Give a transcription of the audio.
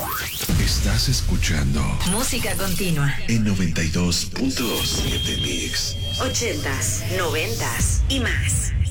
Estás escuchando Música continua en 92.7 Mix. 80s, 90s y más.